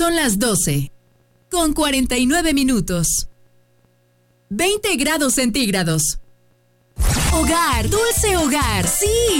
Son las 12, con 49 minutos. 20 grados centígrados. Hogar, dulce hogar, sí.